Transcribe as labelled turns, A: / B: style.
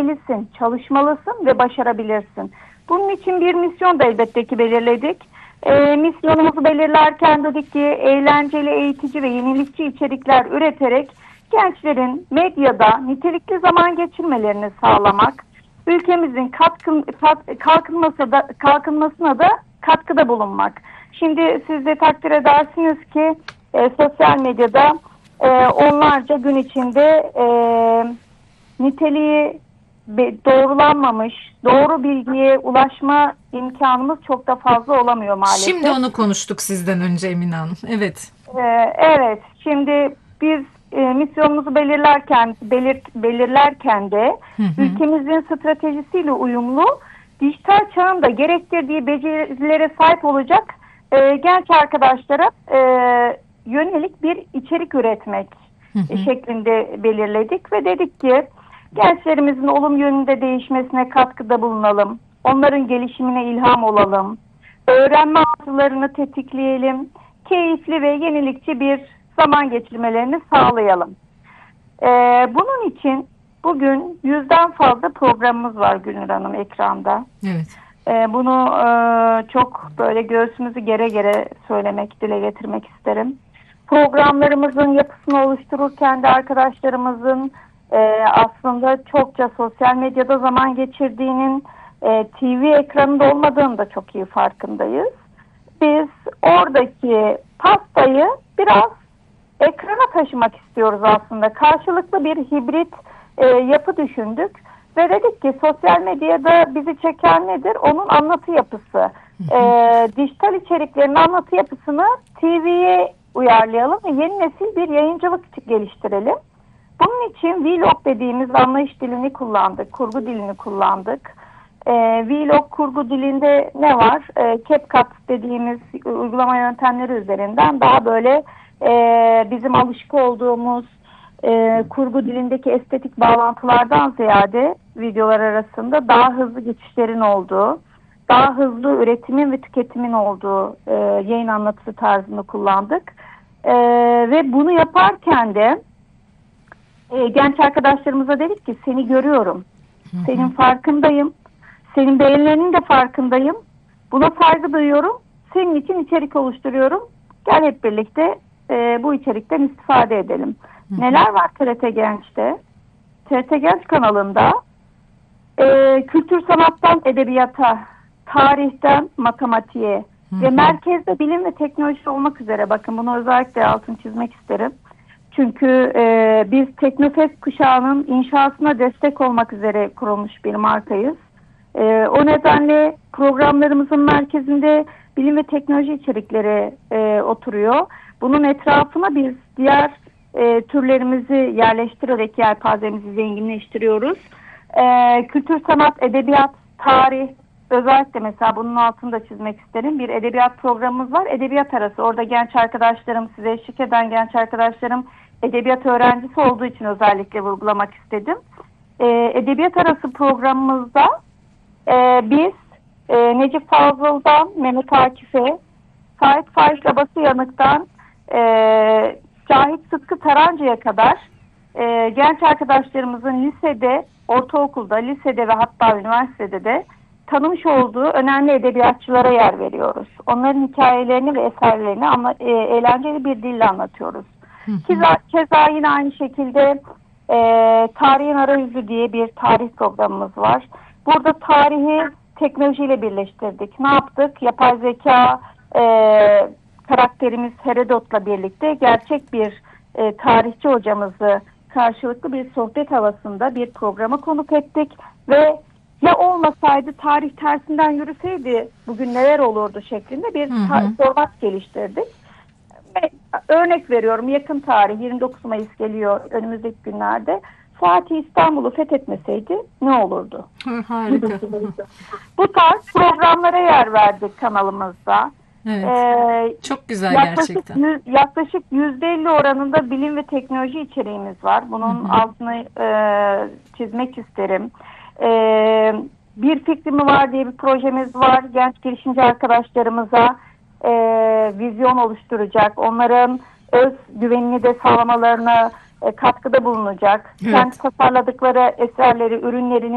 A: üretmelisin, çalışmalısın ve başarabilirsin. Bunun için bir misyon da elbette ki belirledik. Misyonumuzu belirlerken dedik ki eğlenceli, eğitici ve yenilikçi içerikler üreterek gençlerin medyada nitelikli zaman geçirmelerini sağlamak, ülkemizin kalkınmasına da katkıda bulunmak. Şimdi siz de takdir edersiniz ki sosyal medyada onlarca gün içinde niteliği doğrulanmamış, doğru bilgiye ulaşma imkanımız çok da fazla olamıyor maalesef.
B: Şimdi onu konuştuk sizden önce Emine Hanım. Evet.
A: Evet, şimdi biz misyonumuzu belirlerken de ülkemizin stratejisiyle uyumlu, dijital çağın da gerektirdiği becerilere sahip olacak genç arkadaşlara yönelik bir içerik üretmek şeklinde belirledik ve dedik ki gençlerimizin olum yönünde değişmesine katkıda bulunalım, onların gelişimine ilham olalım, öğrenme arzularını tetikleyelim, keyifli ve yenilikçi bir zaman geçirmelerini sağlayalım. Bunun için bugün 100'den fazla programımız var Gülnur Hanım ekranda.
B: Evet.
A: Bunu çok böyle göğsümüzü gere gere söylemek, dile getirmek isterim. Programlarımızın yapısını oluştururken de arkadaşlarımızın aslında çokça sosyal medyada zaman geçirdiğinin TV ekranında olmadığını da çok iyi farkındayız. Biz oradaki pastayı biraz ekrana taşımak istiyoruz aslında. Karşılıklı bir hibrit yapı düşündük ve dedik ki sosyal medyada bizi çeken nedir? Onun anlatı yapısı. Dijital içeriklerin anlatı yapısını TV'ye uyarlayalım ve yeni nesil bir yayıncılık geliştirelim. Bunun için vlog dediğimiz anlayış dilini kullandık, kurgu dilini kullandık. Vlog kurgu dilinde ne var? CapCut dediğimiz uygulama yöntemleri üzerinden daha böyle bizim alışık olduğumuz kurgu dilindeki estetik bağlantılardan ziyade videolar arasında daha hızlı geçişlerin olduğu, daha hızlı üretimin ve tüketimin olduğu yayın anlatısı tarzını kullandık. Ve bunu yaparken de genç arkadaşlarımıza dedik ki seni görüyorum, senin farkındayım, senin beğenilerinin de farkındayım, buna saygı duyuyorum, senin için içerik oluşturuyorum, gel hep birlikte bu içerikten istifade edelim. Neler var TRT Genç'te? TRT Genç kanalında kültür sanattan edebiyata, tarihten matematiğe ve merkezde bilim ve teknoloji olmak üzere, bakın bunu özellikle altını çizmek isterim. Çünkü biz Teknofest kuşağının inşasına destek olmak üzere kurulmuş bir markayız. O nedenle programlarımızın merkezinde bilim ve teknoloji içerikleri oturuyor. Bunun etrafına biz diğer türlerimizi yerleştirerek yelpazemizi zenginleştiriyoruz. Kültür, sanat, edebiyat, tarih, özellikle mesela bunun altını da çizmek isterim. Bir edebiyat programımız var. Edebiyat arası. Orada genç arkadaşlarım, size eşlik eden genç arkadaşlarım edebiyat öğrencisi olduğu için özellikle vurgulamak istedim. Edebiyat arası programımızda biz Necip Fazıl'dan Mehmet Akif'e, Sait Faik Labası Yanık'tan Cahit Sıtkı Tarancı'ya kadar genç arkadaşlarımızın lisede, ortaokulda, lisede ve hatta üniversitede de tanımış olduğu önemli edebiyatçılara yer veriyoruz. Onların hikayelerini ve eserlerini eğlenceli bir dille anlatıyoruz. Keza yine aynı şekilde Tarihin Arayüzü diye bir tarih programımız var. Burada tarihi teknolojiyle birleştirdik. Ne yaptık? Yapay zeka karakterimiz Herodot'la birlikte gerçek bir tarihçi hocamızı karşılıklı bir sohbet havasında bir programa konuk ettik ve ya olmasaydı, tarih tersinden yürüseydi bugün neler olurdu şeklinde bir format geliştirdik. Ve örnek veriyorum, yakın tarih 29 Mayıs geliyor önümüzdeki günlerde. Fatih İstanbul'u fethetmeseydi ne olurdu?
B: Harika.
A: Bu tarz programlara yer verdik kanalımızda.
B: Evet. Çok güzel gerçekten.
A: Yaklaşık %50 oranında bilim ve teknoloji içeriğimiz var. Bunun altını çizmek isterim. Bir fikrimi var diye bir projemiz var. Genç girişimci arkadaşlarımıza vizyon oluşturacak. Onların öz güvenini de sağlamalarına katkıda bulunacak.
B: Evet.
A: Kendi tasarladıkları eserleri, ürünlerini